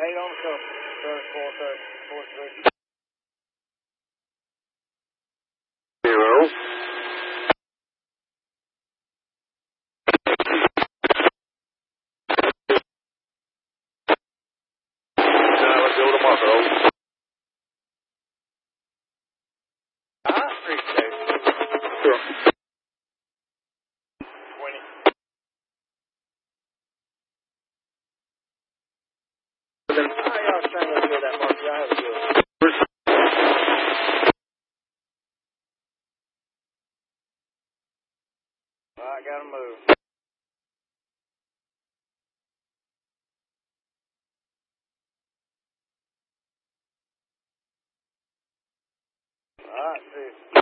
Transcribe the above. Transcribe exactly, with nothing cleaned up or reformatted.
eight on the coast. thirty, four, thirty, forty-three. Zero. Now let's go to Marco. I appreciate it. Sure. twenty. Then, How y'all trying to do that, Mark? Y'all have a good one. All right, gotta move. All right, see you.